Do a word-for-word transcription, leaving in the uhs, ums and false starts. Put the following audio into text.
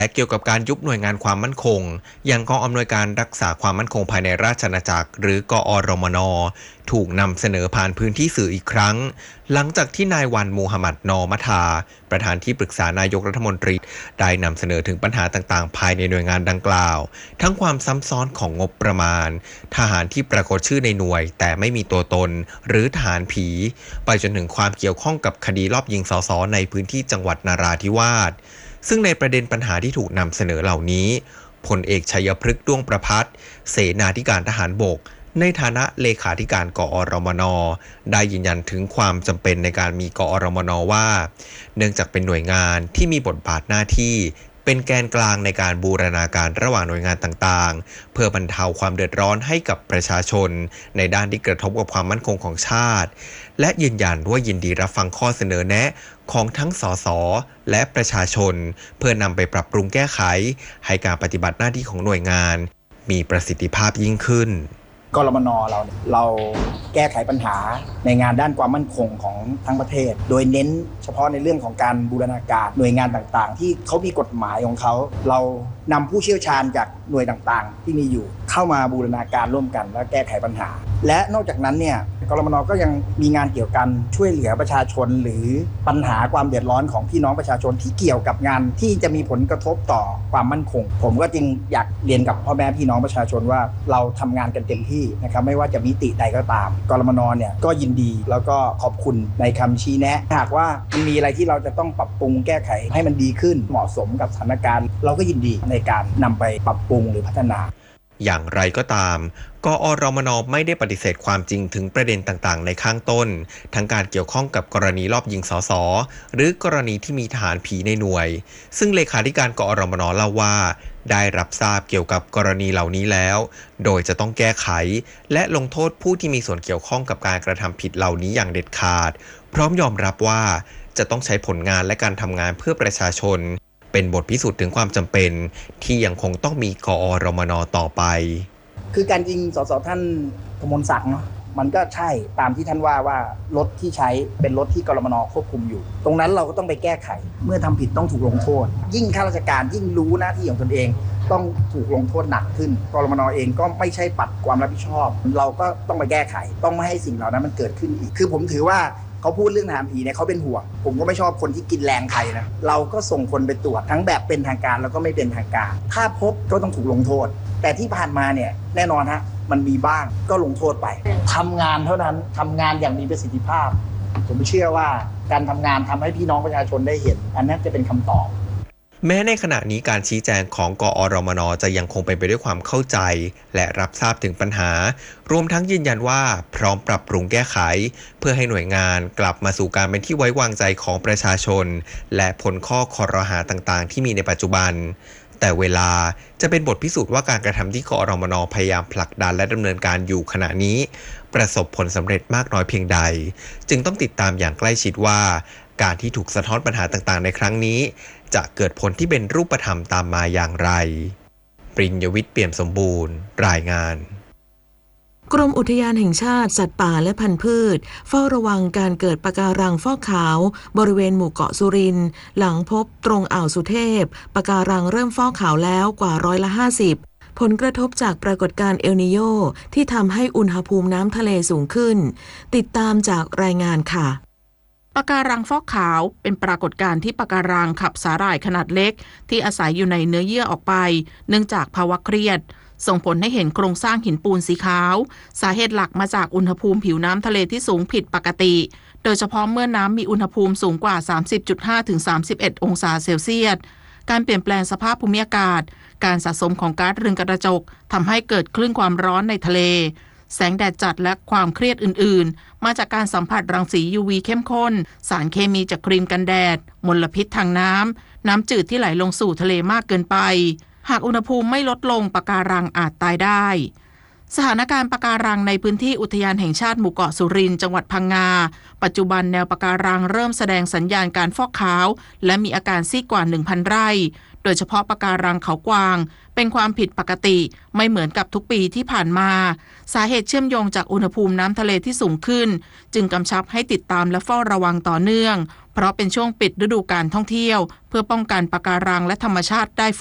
และเกี่ยวกับการยุบหน่วยงานความมั่นคงอย่างกองอำนวยการรักษาความมั่นคงภายในราชอาณาจักรหรือกอรมนถูกนำเสนอผ่านพื้นที่สื่ออีกครั้งหลังจากที่นายวันมูฮัมหมัดนอมัทาประธานที่ปรึกษานายกรัฐมนตรีได้นำเสนอถึงปัญหาต่างๆภายในหน่วยงานดังกล่าวทั้งความซ้ำซ้อนของงบประมาณทหารที่ปรากฏชื่อในหน่วยแต่ไม่มีตัวตนหรือทหารผีไปจนถึงความเกี่ยวข้องกับคดีลอบยิงสสในพื้นที่จังหวัดนราธิวาสซึ่งในประเด็นปัญหาที่ถูกนำเสนอเหล่านี้พลเอกชัยพฤกษ์ด้วงประภัสเสนาธิการทหารบกในฐานะเลขาธิการกอรมนได้ยืนยันถึงความจำเป็นในการมีกอรมนว่าเนื่องจากเป็นหน่วยงานที่มีบทบาทหน้าที่เป็นแกนกลางในการบูรณาการระหว่างหน่วยงานต่างๆเพื่อบรรเทาความเดือดร้อนให้กับประชาชนในด้านที่กระทบกับความมั่นคงของชาติและยืนยันว่ายินดีรับฟังข้อเสนอแนะของทั้งสสและประชาชนเพื่อนำไปปรับปรุงแก้ไขให้การปฏิบัติหน้าที่ของหน่วยงานมีประสิทธิภาพยิ่งขึ้นกรมนเราเราแก้ไขปัญหาในงานด้านความมั่นคงของทั้งประเทศโดยเน้นเฉพาะในเรื่องของการบูรณาการหน่วยงานต่างๆที่เขามีกฎหมายของเขาเรานำผู้เชี่ยวชาญจากหน่วยต่างๆที่มีอยู่เข้ามาบูรณาการร่วมกันและแก้ไขปัญหาและนอกจากนั้นเนี่ยกรมนก็ยังมีงานเกี่ยวกันช่วยเหลือประชาชนหรือปัญหาความเดือดร้อนของพี่น้องประชาชนที่เกี่ยวกับงานที่จะมีผลกระทบต่อความมั่นคงผมก็จึงอยากเรียนกับพ่อแม่พี่น้องประชาชนว่าเราทำงานกันเต็มที่นะครับไม่ว่าจะมิติใดก็ตามกรมนเนี่ยก็ยินดีแล้วก็ขอบคุณในคำชี้แนะหากว่ามีอะไรที่เราจะต้องปรับปรุงแก้ไขให้มันดีขึ้นเหมาะสมกับสถานการณ์เราก็ยินดีในการนำไปปรับปรุงหรือพัฒนาอย่างไรก็ตามกอรมนไม่ได้ปฏิเสธความจริงถึงประเด็นต่างๆในข้างต้นทั้งการเกี่ยวข้องกับกรณีลอบยิงสสหรือกรณีที่มีทหารผีในหน่วยซึ่งเลขาธิการกอรมนเล่าว่าได้รับทราบเกี่ยวกับกรณีเหล่านี้แล้วโดยจะต้องแก้ไขและลงโทษผู้ที่มีส่วนเกี่ยวข้องกับการกระทำผิดเหล่านี้อย่างเด็ดขาดพร้อมยอมรับว่าจะต้องใช้ผลงานและการทำงานเพื่อประชาชนเป็นบทพิสูจน์ถึงความจำเป็นที่ยังคงต้องมีกอรมนต่อไปคือการยิงสสท่านกมลศักดิ์เนาะมันก็ใช่ตามที่ท่านว่าว่ารถที่ใช้เป็นรถที่กรมนควบคุมอยู่ตรงนั้นเราก็ต้องไปแก้ไขเมื่อทำผิดต้องถูกลงโทษยิ่งข้าราชการยิ่งรู้หน้าที่ของตนเองต้องถูกลงโทษหนักขึ้นกรมนเองก็ไม่ใช่ปัดความรับผิดชอบเราก็ต้องไปแก้ไขต้องไม่ให้สิ่งเหล่านั้นมันเกิดขึ้นอีกคือผมถือว่าเขาพูดเรื่องทหารผีเนี่ยเขาเป็นห่วงผมก็ไม่ชอบคนที่กินแรงใครนะเราก็ส่งคนไปตรวจทั้งแบบเป็นทางการแล้วก็ไม่เป็นทางการถ้าพบก็ต้องถูกลงโทษแต่ที่ผ่านมาเนี่ยแน่นอนฮะมันมีบ้างก็ลงโทษไปทำงานเท่านั้นทำงานอย่างมีประสิทธิภาพผมเชื่อว่าการทำงานทำให้พี่น้องประชาชนได้เห็นอันนั้นจะเป็นคำตอบแม้ในขณะนี้การชี้แจงของกอรมนจะยังคงเป็นไปด้วยความเข้าใจและรับทราบถึงปัญหารวมทั้งยืนยันว่าพร้อมปรับปรุงแก้ไขเพื่อให้หน่วยงานกลับมาสู่การเป็นที่ไว้วางใจของประชาชนและพ้นข้อคอรหาต่างๆที่มีในปัจจุบันแต่เวลาจะเป็นบทพิสูจน์ว่าการกระทำที่กอรมนพยายามผลักดันและดำเนินการอยู่ขณะนี้ประสบผลสำเร็จมากน้อยเพียงใดจึงต้องติดตามอย่างใกล้ชิดว่าการที่ถูกสะท้อนปัญหาต่างๆในครั้งนี้จะเกิดผลที่เป็นรูปธรรมตามมาอย่างไรปริญญวิทย์เปี่ยมสมบูรณ์รายงานกรมอุทยานแห่งชาติสัตว์ป่าและพันธุ์พืชเฝ้าระวังการเกิดปะการังฟอกขาวบริเวณหมู่เกาะสุรินทร์หลังพบตรงอ่าวสุเทพปะการังเริ่มฟอกขาวแล้วกว่าร้อยละห้าสิบผลกระทบจากปรากฏการณ์เอลนีโญที่ทำให้อุณหภูมิน้ำทะเลสูงขึ้นติดตามจากรายงานค่ะปะการังฟอกขาวเป็นปรากฏการณ์ที่ปะการังขับสาหร่ายขนาดเล็กที่อาศัยอยู่ในเนื้อเยื่อออกไปเนื่องจากภาวะเครียดส่งผลให้เห็นโครงสร้างหินปูนสีขาวสาเหตุหลักมาจากอุณหภูมิผิวน้ำทะเลที่สูงผิดปกติโดยเฉพาะเมื่อน้ำมีอุณหภูมิสูงกว่า สามสิบจุดห้า ถึง สามสิบเอ็ด องศาเซลเซียสการเปลี่ยนแปลงสภาพภูมิอากาศการสะสมของก๊าซเรือนกระจกทำให้เกิดคลื่นความร้อนในทะเลแสงแดดจัดและความเครียดอื่นๆมาจากการสัมผัสรังสี ยู วี เข้มข้นสารเคมีจากครีมกันแดดมลพิษทางน้ำน้ำจืดที่ไหลลงสู่ทะเลมากเกินไปหากอุณหภูมิไม่ลดลงปะการังอาจตายได้สถานการณ์ปะการังในพื้นที่อุทยานแห่งชาติหมู่เกาะสุรินทร์จังหวัดพังงาปัจจุบันแนวปะการังเริ่มแสดงสัญญาณการฟอกขาวและมีอาการซีดกว่า หนึ่งพัน ไร่โดยเฉพาะปะการังเขากวางเป็นความผิดปกติไม่เหมือนกับทุกปีที่ผ่านมาสาเหตุเชื่อมโยงจากอุณหภูมิน้ำทะเลที่สูงขึ้นจึงกำชับให้ติดตามและเฝ้าระวังต่อเนื่องเพราะเป็นช่วงปิดฤดูการท่องเที่ยวเพื่อป้องกันปะการังและธรรมชาติได้